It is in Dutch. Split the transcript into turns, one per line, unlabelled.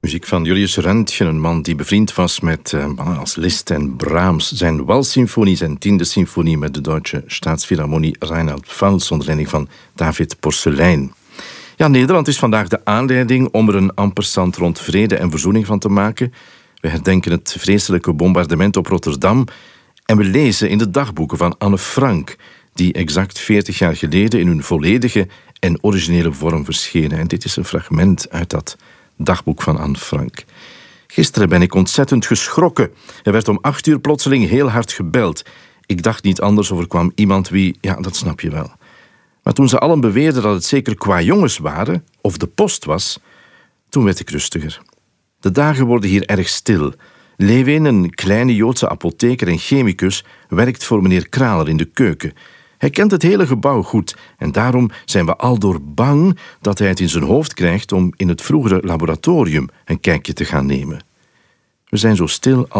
Muziek van Julius Röntgen, een man die bevriend was met mannen als Liszt en Brahms. Zijn Walsymfonie, zijn 10e symfonie met de Deutsche Staatsphilharmonie Reinhard Pfalz onder leiding van David Porcelein. Ja, Nederland is vandaag de aanleiding om er een ampersand rond vrede en verzoening van te maken. We herdenken het vreselijke bombardement op Rotterdam en we lezen in de dagboeken van Anne Frank, die exact 40 jaar geleden in hun volledige en originele vorm verschenen. En dit is een fragment uit dat dagboek van Anne Frank. Gisteren ben ik ontzettend geschrokken. Er werd om 8 uur plotseling heel hard gebeld. Ik dacht niet anders, of er kwam iemand wie... Ja, dat snap je wel. Maar toen ze allen beweerden dat het zeker kwajongens waren, of de post was, toen werd ik rustiger. De dagen worden hier erg stil. Lewin, een kleine Joodse apotheker en chemicus, werkt voor meneer Kraler in de keuken. Hij kent het hele gebouw goed en daarom zijn we aldoor bang dat hij het in zijn hoofd krijgt om in het vroegere laboratorium een kijkje te gaan nemen. We zijn zo stil